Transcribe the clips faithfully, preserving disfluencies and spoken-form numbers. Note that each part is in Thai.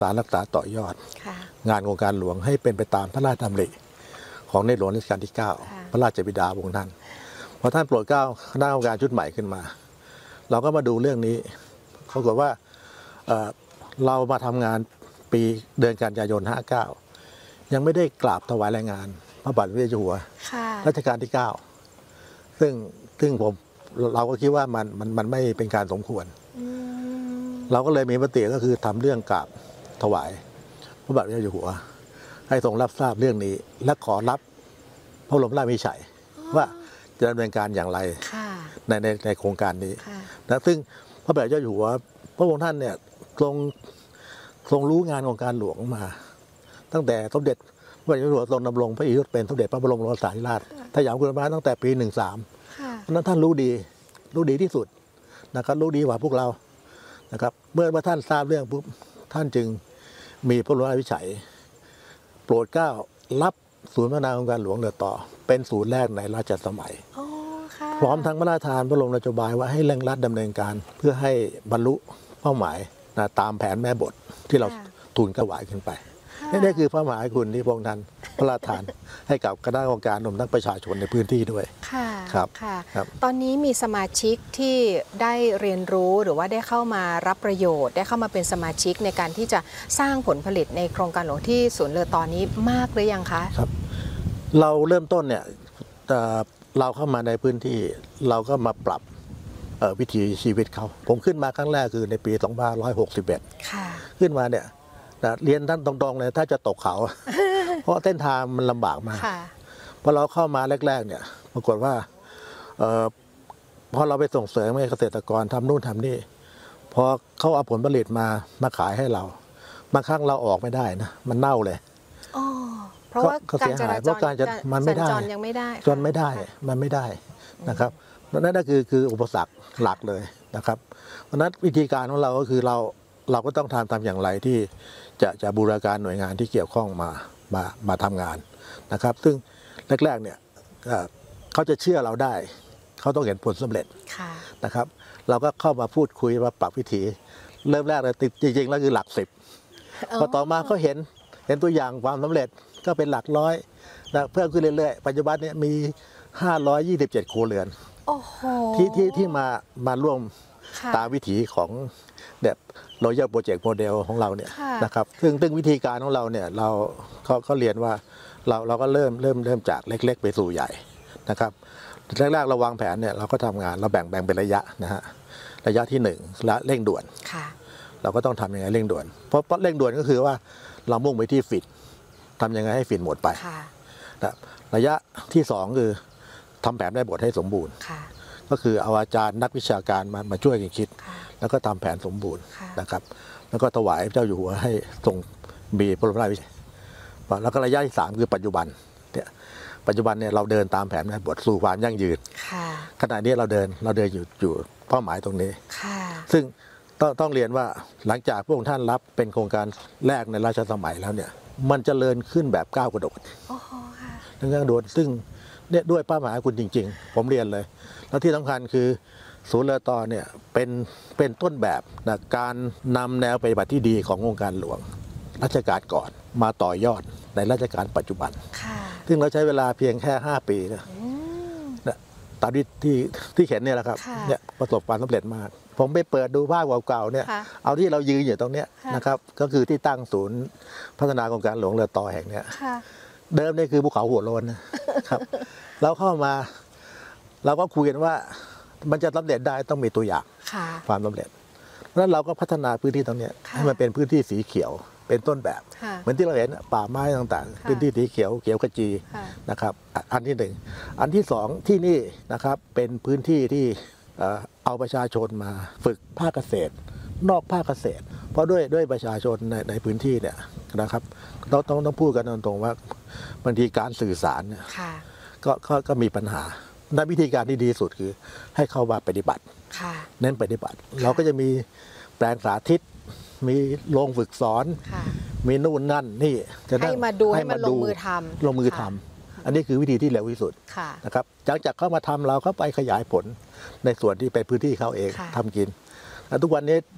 สารรักษาต่อยอดงานโครงการหลวงให้เป็นไปตามพระราชดำริของในหลวงรัชกาลที่เก้าพระราชบิดาของท่านพอท่านโปรดเกล้าคณะกรรมการชุดใหม่ขึ้นมาเราก็มาดูเรื่องนี้ปรากฏว่า เ, เรามาทำงานปีเดือนกันยายนห้าเก้ายังไม่ได้กราบถวายรายงานพระบาทสมเด็จเจ้าอยู่หัวรัชกาลที่เก้าซึ่งซึ่งผมเราก็คิดว่ามันมันมันไม่เป็นการสมควรเราก็เลยมีมติก็คือทำเรื่องกราบถวายพระบาทสมเด็จเจ้าอยู่หัวให้ทรงรับทราบเรื่องนี้และขอรับพระบรมราชวินิจฉัยว่าจะดำเนินการอย่างไรในในในโครงการนี้นะซึ่งพระบาทสมเด็จเจ้าอยู่หัวพระองค์ท่านเนี่ยทรงทรงรู้งานของการหลวงมาตั้งแต่สมเด็จพระบาทสมเด็จเจ้าอยู่หัวทรงดำรงพระอิทธิยศเป็นสมเด็จพระบรมโอรสาธิราชสยามกุฎราชตั้งแต่ปีหนึ่งสามเพราะนั้นท่านรู้ดีรู้ดีที่สุดนะครับรู้ดีกว่าพวกเรานะครับเมื่อมาท่านทราบเรื่องปุ๊บท่านจึงมีพระบรมราชวินิจฉัยโปรดเกล้ารับศูนย์พัฒนาโครงการหลวงเรือต่อเป็นศูนย์แรกในราชสมัยพร้อมทั้งพระราชทานพระบรมนโยบายว่าให้เร่งรัดดำเนินการเพื่อให้บรรลุเป้าหมายนะตามแผนแม่บทที่เราทูลถวายขึ้นไปนี่คือพระมหากรุณาธิคุณที่พระองค์ท่านพระราชทานให้กับคณะกรรมการรวมทั้งประชาชนในพื้นที่ด้วยค่ะครับค่ะตอนนี้มีสมาชิกที่ได้เรียนรู้หรือว่าได้เข้ามารับประโยชน์ได้เข้ามาเป็นสมาชิกในการที่จะสร้างผลผลิตในโครงการหลวงที่ศูนย์เรือตอนนี้มากหรือยังคะครับเราเริ่มต้นเนี่ยเราเข้ามาในพื้นที่เราก็มาปรับวิถีชีวิตเขาผมขึ้นมาครั้งแรกคือในปีสองพันห้าร้อยหกสิบเอ็ดขึ้นมาเนี่ยเรียนท่านตรงๆเลยถ้าจะตกเขา เพราะเส้นทางมันลำบากมากพอเราเข้ามาแรกๆเนี่ยปรากฏว่าออพอเราไปส่งเสริมให้เกษตรกรทำนู่นทำนี่พอเขาเอาผลผลิตมามาขายให้เราบางครั้งเราออกไม่ได้นะมันเน่าเลยเพราะว่าการจราจรการจะมันไม่ได้ยังไม่ได้จนไม่ได้มันไม่ได้นะครับนั่นก็คือคืออุปสรรคหลักเลยนะครับเพราะนั้นวิธีการของเราก็คือเราเราก็ต้องทำตามอย่างไรที่จะจะบูรณาการหน่วยงานที่เกี่ยวข้องมามามาทำงานนะครับซึ่งแรกๆเนี่ยเขาจะเชื่อเราได้เขาต้องเห็นผลสำเร็จนะครับเราก็เข้ามาพูดคุยมาปรับวิธีเริ่มแรกเลยติดจริงๆแล้วคือหลักสิบพอต่อมาเขาเห็นเห็นตัวอย่างความสำเร็จก็เป็นหลักร้อยนะเพิ่มขึ้นเรื่อยๆปัจจุบันนี้มีห้าร้อยยี่สิบเจ็ดครัวเรือนที่ที่ที่มามาร่วมตามวิถีของแบบRoyal Project Model ของเราเนี่ยนะครับซึ่งซึ่งวิธีการของเราเนี่ยเราเขาเขาเรียนว่าเราเราก็เริ่มเริ่มเริ่มจากเล็กๆไปสู่ใหญ่นะครับแรกๆเราวางแผนเนี่ยเราก็ทำงานเราแบ่งแบ่งเป็นระยะนะฮะระยะที่หนึ่งและเร่งด่วนเราก็ต้องทำยังไงเร่งด่วนเพราะเร่งด่วนก็คือว่าเรามุ่งไปที่ฝิ่นทำยังไงให้ฝิ่นหมดไปนะระยะที่สองคือทำแผนแม่บทให้สมบูรณ์ก็คือเอาอาจารย์นักวิชาการมามาช่วยกันคิดแล้วก็ทำแผนสมบูรณ์นะครับแล้วก็ถวายพระเจ้าอยู่หัวให้ทรงมีพระบรมราชวินิจฉัยแล้วก็ระยะที่สามคือปัจจุบันเนี่ยปัจจุบันเนี่ยเราเดินตามแผนแม่บทสู่ความยั่งยืนขณะนี้เราเดินเราเดินอยู่อยู่เป้าหมายตรงนี้ซึ่งต้องต้องเรียนว่าหลังจากพระองค์ท่านรับเป็นโครงการแรกในราชสมัยแล้วเนี่ยมันเจริญขึ้นแบบก้าวกระโดดทั้งก้าวกระโดดซึ่งเนี่ยด้วยเป้าหมายคุณจริงๆผมเรียนเลยแล้วที่สำคัญคือศูนย์เรือต่อเนี่ยเป็นเป็นต้นแบบนะการนำแนวปฏิบัติที่ดีขององค์การหลวงรัชกาลก่อนมาต่อยอดในรัชกาลปัจจุบันซึ่งเราใช้เวลาเพียงแค่ห้าปีนะตามที่ที่ที่เห็นเนี่ยแหละครับเนี่ยประสบความสำเร็จมากผมไปเปิดดูภาพเก่าๆเนี่ยเอาที่เรายืนอยู่ตรงเนี้ยนะครับก็คือที่ตั้งศูนย์พัฒนาโครงการหลวงเรือต่อแห่งเนี้ยเดิมนี่คือภูเขาหัวโล้นนะครับเราเข้ามาเราก็คุยกันว่ามันจะสำเร็จได้ต้องมีตัวอย่างความสำเร็จเพราะฉะนั้นเราก็พัฒนาพื้นที่ตรงนี้ให้มันเป็นพื้นที่สีเขียวเป็นต้นแบบเหมือนที่เราเห็นป่าไม้ต่างๆพื้นที่สีเขียวเขียวขจีนะครับอันที่หนึ่งอันที่สองที่นี่นะครับเป็นพื้นที่ที่เอาประชาชนมาฝึกภาคเกษตรนอกภาคเกษตรเพราะด้วยด้วยประชาชนในในพื้นที่เนี่ยนะครับเราต้องต้องพูดกันตรงๆว่าบางทีการสื่อสารเนี่ยก็ก็มีปัญหาในวิธีการที่ดีสุดคือให้เข้ามาปฏิบัติเน้นปฏิบัติเราก็จะมีแปลงสาธิตมีโรงฝึกสอนมีนู่นนั่นนี่จะให้มาดูให้มันลงมือทำลงมือทำอันนี้คือวิธีที่เร็วที่สุดนะครับจากจากเข้ามาทำเราก็ไปขยายผลในส่วนที่เป็นพื้นที่เขาเองทำกินแล้วทุกวันนี้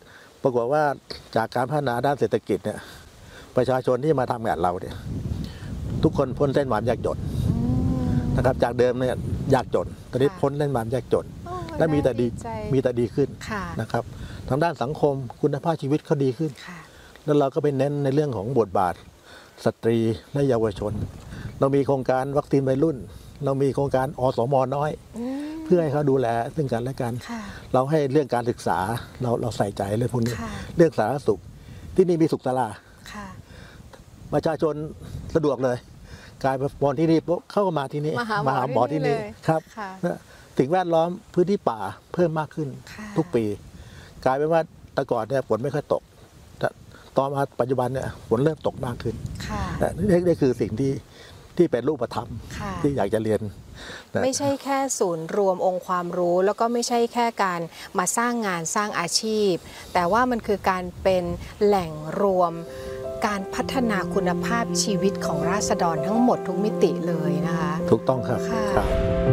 ปรากฏว่าจากการพัฒนาด้านเศรษฐกิจเนี่ยประชาชนที่มาทำงานเราเนี่ยทุกคนพ้นเส้นความยากจนนะครับจากเดิมเนี่ยยากจนตอนนี้พ้นเส้นความยากจนและมีแต่ดีมีแต่ดีขึ้นนะครับทางด้านสังคมคุณภาพชีวิตเขาดีขึ้นแล้วเราก็ไปเน้นในเรื่องของบทบาทสตรีและเยาวชนเรามีโครงการวัคซีนวัยรุ่นเรามีโครงการอสม.น้อยเพื่อให้เขาดูแลซึ่งกันและกันเราให้เรื่องการศึกษาเราเราใส่ใจเรื่องพวกนี้เรื่องสาธารณสุขที่นี่มีสุขศาลาประชาชนสะดวกเลยกลายเป็นหมอที่นี่ปุ๊บเข้ามาที่นี่มาหาหมอที่นี่ครับสิ่งแวดล้อมพื้นที่ป่าเพิ่มมากขึ้นทุกปี กลายเป็นว่าแต่ก่อนเนี่ยฝนไม่ค่อยตกแต่ตอนมาปัจจุบันเนี่ยฝนเริ่มตกมากขึ้นนี่นี่คือสิ่งที่ที่เป็นรูปธรรมที่อยากจะเรียนไม่ใช่แค่ศูนย์รวมองค์ความรู้แล้วก็ไม่ใช่แค่การมาสร้างงานสร้างอาชีพแต่ว่ามันคือการเป็นแหล่งรวมการพัฒนาคุณภาพชีวิตของราษฎรทั้งหมดทุกมิติเลยนะคะถูกต้องครับครับ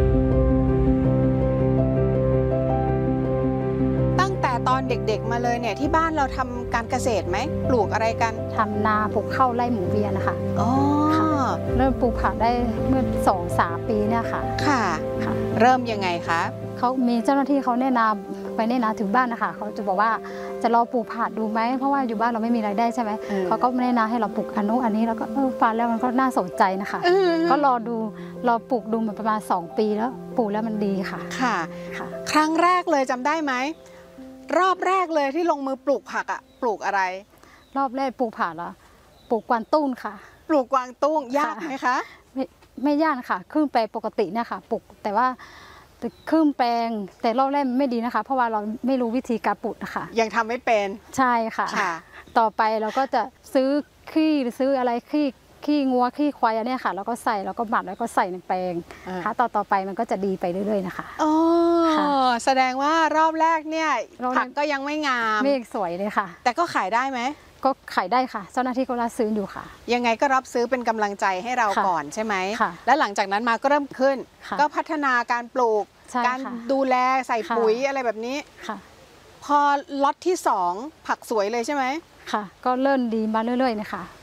ตั้งแต่ตอนเด็กๆมาเลยเนี่ยที่บ้านเราทำการเกษตรไหมปลูกอะไรกันทำนาปลูกข้าวไร่หมุนเวียนนะคะอ๋อเริ่มปลูกผักได้เมื่อสองสามปีเนี่ยค่ะค่ะเริ่มยังไงคะเขามีเจ้าหน้าที่เขาแนะนำไปแนะนำถึงบ้านนะคะเขาจะบอกว่าจะรอปลูกผักดูไหมเพราะว่าอยู่บ้านเราไม่มีรายได้ใช่ไหมเขาก็แนะนำให้เราปลูกอันนู้นอันนี้แล้วก็เออฟังแล้วมันก็น่าสนใจนะคะก็รอดูรอปลูกดูมาประมาณสองปีแล้วปลูกแล้วมันดีค่ะค่ะครั้งแรกเลยจำได้ไหมรอบแรกเลยที่ลงมือปลูกผักอะปลูกอะไรรอบแรกปลูกผักแล้วปลูกกวางตุ้งค่ะปลูกกวางตุ้งยากไหมคะไม่ไม่ยากค่ะครึ่งแปลงปกติเนี่ยค่ะปลูกแต่ว่าครึ่งแปลงแต่รอบแรกไม่ดีนะคะเพราะว่าเราไม่รู้วิธีการปลูกนะคะยังทำไม่เป็นใช่ค่ะต่อไปเราก็จะซื้อขี้หรือซื้ออะไรขี้ขี้งัวขี้ควายเนี่ยค่ะแล้วก็ใส่แล้วก็หมักแล้วก็ใส่ในแปลงค่ะต่อต่อไปมันก็จะดีไปเรื่อยๆนะคะอ๋อแสดงว่ารอบแรกเนี่ยผักก็ยังไม่งามไม่สวยเลยค่ะแต่ก็ขายได้ไหมก็ขายได้ค่ะเจ้าหน้าที่ก็รับซื้ออยู่ค่ะยังไงก็รับซื้อเป็นกำลังใจให้เราก่อนใช่ไหมแล้วหลังจากนั้นมาก็เริ่มขึ้นก็พัฒนาการปลูกการดูแลใส่ปุ๋ยอะไรแบบนี้พอล็อตที่สองผักสวยเลยใช่ไหมค่ะก็เริ่มดีมาเรื่อยๆนะคะ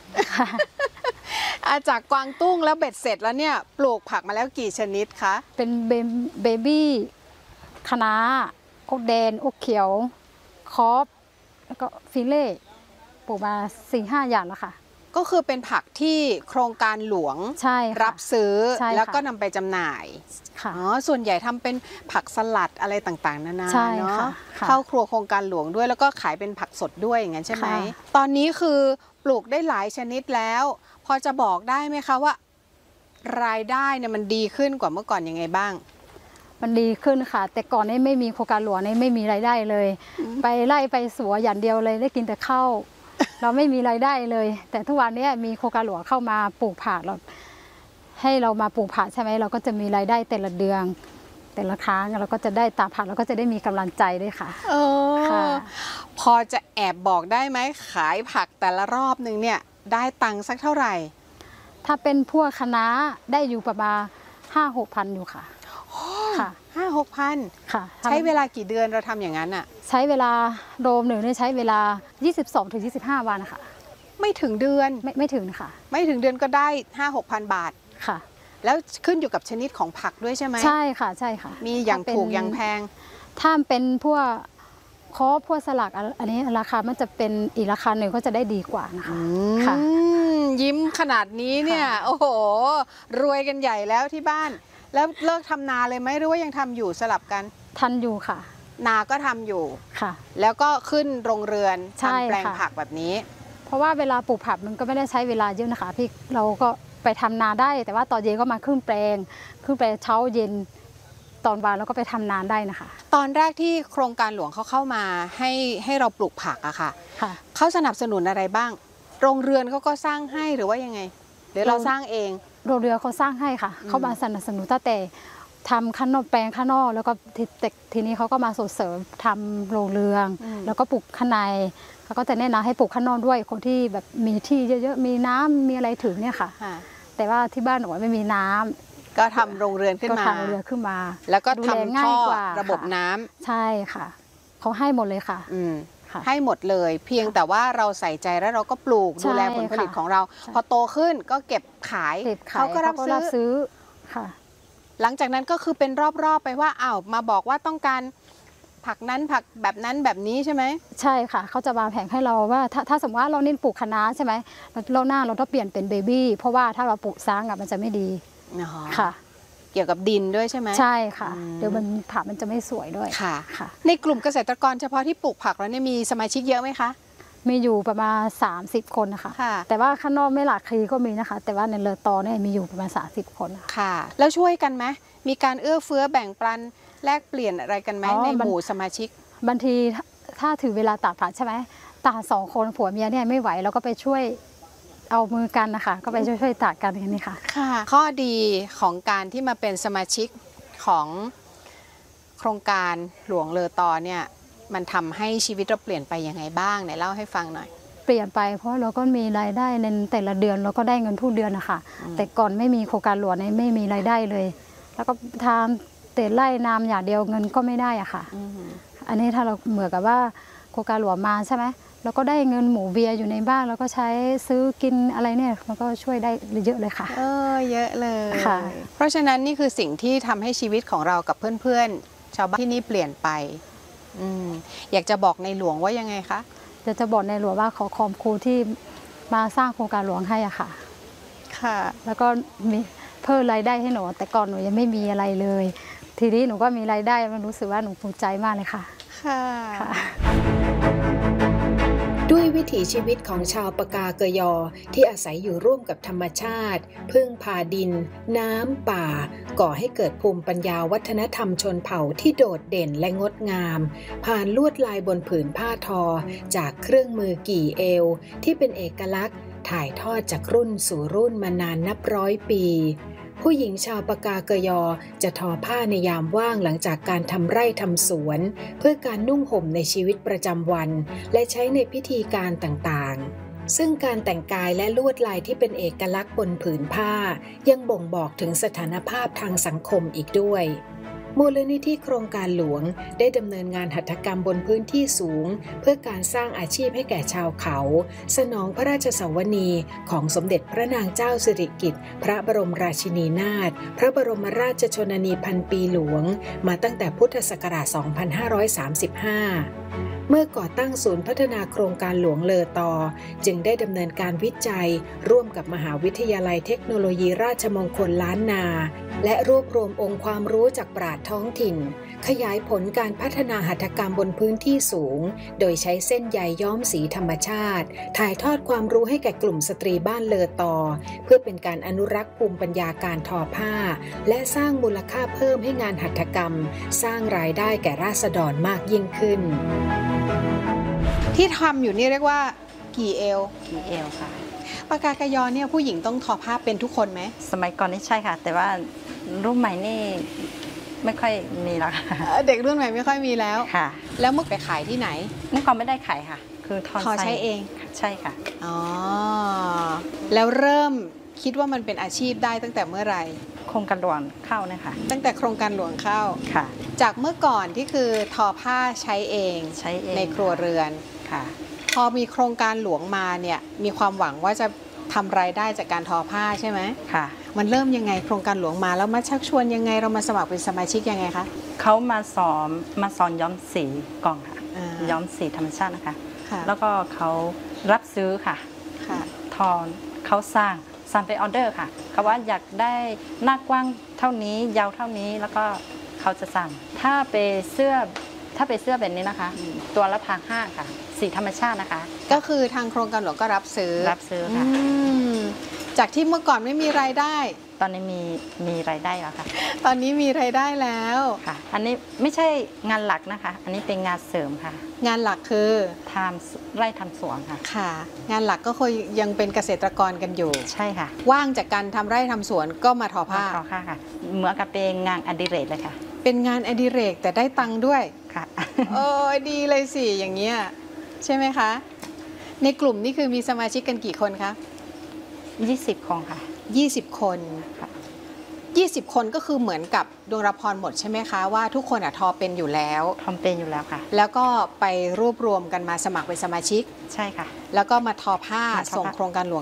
จากกวางตุ้งแล้วเบ็ดเสร็จแล้วเนี่ยปลูกผักมาแล้วกี่ชนิดคะเป็นเบบี้คะน้าอกแดงอกเขียวคอฟแล้วก็ฟิเล่ปลูกมาสี่ห้าอย่างแล้วค่ะก็คือเป็นผักที่โครงการหลวงรับซื้อแล้วก็นำไปจำหน่ายอ๋อส่วนใหญ่ทำเป็นผักสลัดอะไรต่างๆนานาเนาะเข้าครัวโครงการหลวงด้วยแล้วก็ขายเป็นผักสดด้วยอย่างนั้นใช่ไหมตอนนี้คือปลูกได้หลายชนิดแล้วพอจะบอกได้ไหมคะว่ารายได้เนี่ยมันดีขึ้นกว่าเมื่อก่อนยังไงบ้างมันดีขึ้นค่ะแต่ก่อนนี้ไม่มีโครงการหลวงนี่ไม่มีรายได้เลยไปไล่ไปสวนอย่างเดียวเลยได้กินแต่ข้าวเราไม่มีรายได้เลยแต่ทุกวันนี้มีโครงการหลวงเข้ามาปลูกผักเราให้เรามาปลูกผักใช่ไหมเราก็จะมีรายได้แต่ละเดือนแต่ละครั้งเราก็จะได้ตามผักเราก็จะได้มีกำลังใจด้วยค่ะเออพอจะแอบบอกได้ไหมขายผักแต่ละรอบหนึ่งเนี่ยได้ตังค์สักเท่าไหร่ถ้าเป็นพวกคะน้าได้อยู่ประมาณห้าหกพันอยู่ค่ะค่ะห้าหกพันค่ะใช้เวลากี่เดือนเราทำอย่างนั้นอ่ะใช้เวลาโดมหนึ่งเนี่ยใช้เวลายี่สิบสองถึงยี่สิบห้าวันค่ะไม่ถึงเดือนไม่ไม่ถึงค่ะไม่ถึงเดือนก็ได้ห้าหกพันบาทค่ะแล้วขึ้นอยู่กับชนิดของผักด้วยใช่ไหมใช่ค่ะใช่ค่ะมีอย่างถูกอย่างแพงถ้าเป็นพวกคอพวกสลักอันนี้ราคามันจะเป็นอีกราคาหนึ่งก็จะได้ดีกว่านะคะค่ะยิ้มขนาดนี้เนี่ยโอ้โหรวยกันใหญ่แล้วที่บ้านแล้วเลิกทำนาเลยไหมหรือว่ายังทำอยู่สลับกันทันอยู่ค่ะนาก็ทำอยู่ค่ะแล้วก็ขึ้นโรงเรือนทำแปลงผักแบบนี้เพราะว่าเวลาปลูกผักมันก็ไม่ได้ใช้เวลาเยอะนะคะพี่เราก็ไปทำนาได้แต่ว่าตอนเย็นก็มาขึ้นแปลงขึ้นแปลงเช้าเย็นตอนบ่ายเราก็ไปทำนาได้นะคะตอนแรกที่โครงการหลวงเขาเข้ามาให้ให้เราปลูกผักอะค่ะค่ะเขาสนับสนุนอะไรบ้างโรงเรือนเขาก็สร้างให้หรือว่ายังไงหรือเราสร้างเองโรงเรือนเขาสร้างให้ค่ะเขามาสนับสนุนตั้งแต่ทำข้างนอกแปลงข้างนอกแล้วก็ทีนี้เขาก็มาส่งเสริมทำโรงเรือนแล้วก็ปลูกข้างในเขาก็จะแนะนำให้ปลูกข้างนอกด้วยคนที่แบบมีที่เยอะๆมีน้ำมีอะไรถึงเนี่ยค่ะแต่ว่าที่บ้านหนูไม่มีน้ำก็ทำโรงเรือนขึ้นมาก็ทำโรงเรือนขึ้นมาแล้วก็ทำท่อระบบน้ำใช่ค่ะเขาให้หมดเลยค่ะอืมค่ะให้หมดเลย เพียงแต่ว่าเราใส่ใจแล้วเราก็ปลูกใช่ดูแลผลผลิตค่ะของเราใช่พอโตขึ้นก็เก็บขายเก็บขายเขาก็รับเขาซื้อซื้อค่ะหลังจากนั้นก็คือเป็นรอบๆไปว่าอ้าวมาบอกว่าต้องการผักนั้นผักแบบนั้นแบบนี้ใช่ไหมใช่ค่ะเขาจะวางแผนให้เราว่าถ้าถ้าสมมติว่าเราเน้นปลูกคะน้าใช่ไหมเราหน้าเราต้องเปลี่ยนเป็นเบบี้เพราะว่าถ้าเราปลูกซ้างอ่ะมันจะไม่ดีอ๋อค่ะเกี่ยวกับดินด้วยใช่ไหมใช่ค่ะอืมเดี๋ยวมันผักมันจะไม่สวยด้วยค่ะค่ะในกลุ่มเกษตรกรเฉพาะที่ปลูกผักแล้วเนี่ยมีสมาชิกเยอะไหมคะมีอยู่ประมาณสามสิบคนนะคะค่ะแต่ว่าข้างนอกไม่หลากคลีก็มีนะคะ แต่ว่าในเลอตอเนี่ยมีอยู่ประมาณสามสิบคนนะคะค่ะ แล้วช่วยกันไหมมีการเอื้อเฟื้อแบ่งปันแลกเปลี่ยนอะไรกันไหมอ๋อในมันหมู่สมาชิกบางทีถ้าถ้าถึงเวลาตากผักใช่ไหมตากสองคนผัวเมียเนี่ยไม่ไหวเราก็ไปช่วยเอามือกันนะคะก็ไปช่วยช่วยตากกันอย่างนี้ค่ะค่ะ ข้อดีของการที่มาเป็นสมาชิกของโครงการหลวงเลอตอเนี่ยมันทำให้ชีวิตเราเปลี่ยนไปยังไงบ้างไหนเล่าให้ฟังหน่อยเปลี่ยนไปเพราะเราก็มีรายได้ในแต่ละเดือนเราก็ได้เงินทุกเดือนนะคะอืมแต่ก่อนไม่มีโครงการหลวงเนี่ยไม่มีรายได้เลย แล้วก็ทำแต่ไร่นามอย่างเดียวเงินก็ไม่ได้อะค่ะอืมอันนี้ถ้าเราเหมือนกับว่าโครงการหลวงมาใช่ไหมเราก็ได้เงินหมูเบียร์อยู่ในบ้านแล้วก็ใช้ซื้อกินอะไรเนี่ยมันก็ช่วยได้เยอะเลยค่ะเออเยอะเลยค่ะเพราะฉะนั้นนี่คือสิ่งที่ทำให้ชีวิตของเรากับเพื่อนๆ ชาวบ้านที่นี่เปลี่ยนไปอืมอยากจะบอกในหลวงว่ายังไงคะจะจะบอกในหลวงว่าขอขอบคุณที่มาสร้างโครงการหลวงให้อะค่ะค่ะแล้วก็มีเพิ่มรายได้ให้หนูแต่ก่อนหนูยังไม่มีอะไรเลย ทีนี้หนูก็มีรายได้มันรู้สึกว่าหนูภูมิใจมากเลยค่ะค่ะค่ะด้วยวิถีชีวิตของชาวปากาเกยอที่อาศัยอยู่ร่วมกับธรรมชาติ พึ่งพาดิน น้ำป่า ก่อให้เกิดภูมิปัญญาวัฒนธรรมชนเผ่าที่โดดเด่นและงดงาม ผ่านลวดลายบนผืนผ้าทอ จากเครื่องมือกี่เอว ที่เป็นเอกลักษณ์ ถ่ายทอดจากรุ่นสู่รุ่นมานานนับร้อยปี ผู้หญิงชาวปากาเกยอจะทอผ้าในยามว่างหลังจากการทำไร่ทำสวน เพื่อการนุ่งห่มในชีวิตประจำวัน และใช้ในพิธีการต่างๆ ซึ่งการแต่งกายและลวดลายที่เป็นเอกลักษณ์บนผืนผ้า ยังบ่งบอกถึงสถานภาพทางสังคมอีกด้วย มูลนิธิโครงการหลวงได้ดำเนินงานหัตถกรรมบนพื้นที่สูง เพื่อการสร้างอาชีพให้แก่ชาวเขา สนองพระราชสวนีของสมเด็จพระนางเจ้าสิริกิติ์พระบรมราชินีนาถพระบรมราชชนนีพันปีหลวงมาตั้งแต่พุทธศักราช สองพันห้าร้อยสามสิบห้า เมื่อก่อตั้งศูนย์พัฒนาโครงการหลวงเลอตอจึงได้ดำเนินการวิจัย ร่วมกับมหาวิทยาลัยเทคโนโลยีราชมงคลล้านนา และรวบรวมองค์ความรู้จากปราชญ์ท้องถิ่น ขยายผลการพัฒนาหัตถกรรมบนพื้นที่สูง โดยใช้เส้นใยย้อมสีธรรมชาติ ถ่ายทอดความรู้ให้แก่กลุ่มสตรีบ้านเลอตอเพื่อเป็นการอนุรักษ์ภูมิปัญญาการทอผ้า และสร้างมูลค่าเพิ่มให้งานหัตถกรรม สร้างรายได้แก่ราษฎรมากยิ่งขึ้น ที่ทำอยู่นี่เรียกว่ากี่เอวกี่เอวค่ะปากากยอเนี่ยผู้หญิงต้องทอผ้าเป็นทุกคนไหมสมัยก่อนนี่ใช่ค่ะ แต่ว่ารุ่นใหม่นี่ไม่ค่อยมีแล้วค่ะเอ่อเด็กรุ่นใหม่ไม่ค่อยมีแล้วค่ะแล้วเมื่อไปขายที่ไหนเมื่อก่อนไม่ได้ขายค่ะ คือทอนทอใช้ไซส์เองใช่ค่ะอ๋อแล้วเริ่มคิดว่ามันเป็นอาชีพได้ตั้งแต่เมื่อไหร่โครงการหลวงเข้าเนี่ยค่ะตั้งแต่โครงการหลวงเข้าค่ะจากเมื่อก่อนที่คือทอผ้าใช้เองใช้เองในครัวเรือนค่ะพอมีโครงการหลวงมาเนี่ยมีความหวังว่าจะทำรายได้จากการทอผ้าใช่ไหมค่ะมันเริ่มยังไงโครงการหลวงมาแล้วมาชักชวนยังไงเรามาสมัครเป็นสมาชิกยังไงคะเขามาสอนมาสอนย้อมสีกล่องค่ะอ่าย้อมสีธรรมชาตินะคะค่ะแล้วก็เขารับซื้อค่ะค่ะทอนเขาสร้างสั่งไปออเดอร์ค่ะเขาว่าอยากได้หน้ากว้างเท่านี้ยาวเท่านี้แล้วก็เขาจะสั่งถ้าเป็นเสื้อถ้าเป็นเสื้อแบบนี้นะคะ ตัวละพันห้าค่ะ สีธรรมชาตินะคะก็คือทางโครงการหลวงก็รับซื้อรับซื้อค่ะอืมจากที่เมื่อก่อนไม่มีรายได้ตอนนี้มีมีรายได้แล้วค่ะตอนนี้มีรายได้แล้วค่ะ อันนี้ไม่ใช่งานหลักนะคะ อันนี้เป็นงานเสริมค่ะงานหลักคือทำไร่ทำสวนค่ะค่ะ งานหลักก็คงยังเป็นเกษตรกรกันอยู่ใช่ค่ะว่างจากการทำไร่ทำสวนก็มาทอผ้าทอผ้าค่ะ เหมือนกับเป็นงานอดิเรกเลยค่ะเป็นงานอดิเรกแต่ได้ตังค์ด้วยค่ะโอ้ยดีเลยสิอย่างเงี้ยใช่ไหมคะ ในกลุ่มนี่คือมีสมาชิกกันกี่คนคะยี่สิบคนค่ะยี่สิบคนค่ะยี่สิบ คนก็คือเหมือนกับดวงรพรหมดใช่ไหมคะว่าทุกคนอะทอเป็นอยู่แล้วทำเป็นอยู่แล้วค่ะแล้วก็ไปรวบรวมกันมาสมัครเป็นสมาชิกใช่ค่ะแล้วก็มาทอผ้ามาทอผ้าส่งโครงการหลวง